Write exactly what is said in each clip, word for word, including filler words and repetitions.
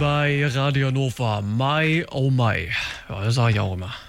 bei Radio Hannover. Mai, oh Mai. Ja, das sage ich auch immer.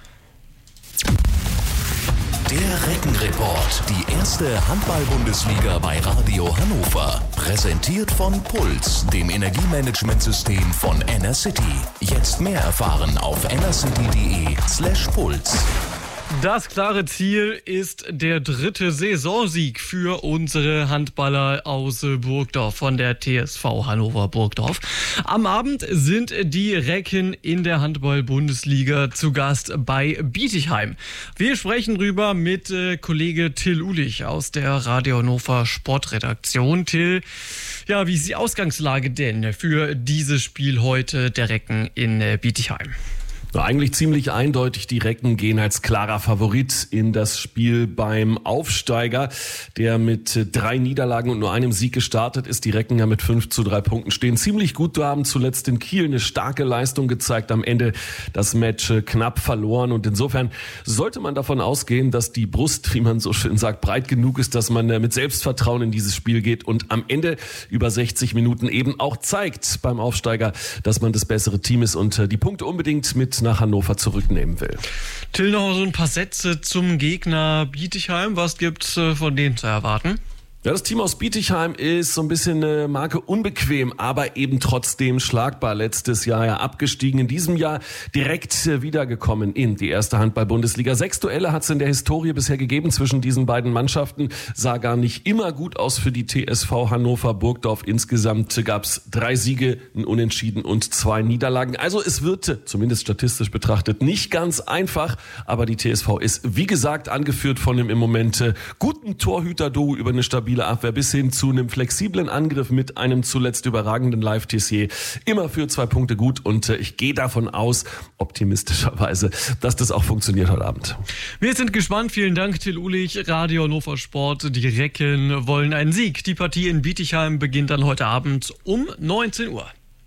Der Reckenreport, die erste Handball-Bundesliga bei Radio Hannover. Präsentiert von Puls, dem Energiemanagementsystem von Enercity. Jetzt mehr erfahren auf enercity.de slash Puls. Das klare Ziel ist der dritte Saisonsieg für unsere Handballer aus Burgdorf von der T S V Hannover Burgdorf. Am Abend sind die Recken in der Handball-Bundesliga zu Gast bei Bietigheim. Wir sprechen drüber mit äh, Kollege Till Ulich aus der Radio Hannover Sportredaktion. Till, ja, wie ist die Ausgangslage denn für dieses Spiel heute der Recken in äh, Bietigheim? Eigentlich ziemlich eindeutig, die Recken gehen als klarer Favorit in das Spiel beim Aufsteiger, der mit drei Niederlagen und nur einem Sieg gestartet ist. Die Recken ja mit fünf zu drei Punkten stehen ziemlich gut. Wir haben zuletzt in Kiel eine starke Leistung gezeigt, am Ende das Match knapp verloren und insofern sollte man davon ausgehen, dass die Brust, wie man so schön sagt, breit genug ist, dass man mit Selbstvertrauen in dieses Spiel geht und am Ende über sechzig Minuten eben auch zeigt beim Aufsteiger, dass man das bessere Team ist und die Punkte unbedingt mit nach Hannover zurücknehmen will. Till, noch so ein paar Sätze zum Gegner Bietigheim. Was gibt's von denen zu erwarten? Ja, das Team aus Bietigheim ist so ein bisschen eine Marke unbequem, aber eben trotzdem schlagbar. Letztes Jahr ja abgestiegen, in diesem Jahr direkt wiedergekommen in die erste Handball-Bundesliga. Sechs Duelle hat es in der Historie bisher gegeben zwischen diesen beiden Mannschaften. Sah gar nicht immer gut aus für die T S V Hannover Burgdorf. Insgesamt gab es drei Siege, ein Unentschieden und zwei Niederlagen. Also es wird, zumindest statistisch betrachtet, nicht ganz einfach. Aber die T S V ist, wie gesagt, angeführt von dem im Moment guten Torhüter-Duo über eine stabile Abwehr bis hin zu einem flexiblen Angriff mit einem zuletzt überragenden Live-Tissier. Immer für zwei Punkte gut und äh, ich gehe davon aus, optimistischerweise, dass das auch funktioniert heute Abend. Wir sind gespannt. Vielen Dank, Till Ulich, Radio Hannover Sport. Die Recken wollen einen Sieg. Die Partie in Bietigheim beginnt dann heute Abend um neunzehn Uhr.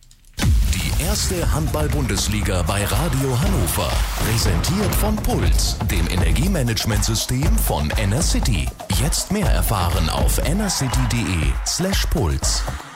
Die erste Handball-Bundesliga bei Radio Hannover. Präsentiert von Puls, dem Energiemanagementsystem von Enercity. Jetzt mehr erfahren auf enercity.de slash Puls.